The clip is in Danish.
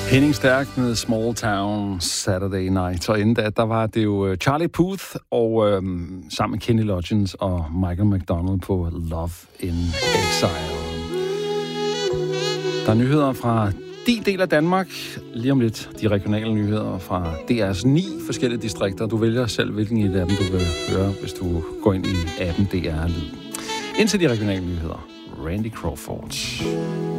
Henning Stærk med Small Town Saturday Night. Og inden da, der var det jo Charlie Puth og sammen med Kenny Loggins og Michael McDonald på Love in Exile. Der er nyheder fra din del af Danmark. Lige om lidt de regionale nyheder fra DR's 9 forskellige distrikter. Du vælger selv, hvilken af dem du vil høre, hvis du går ind i appen DR Lyd. Indtil de regionale nyheder. Randy Crawford.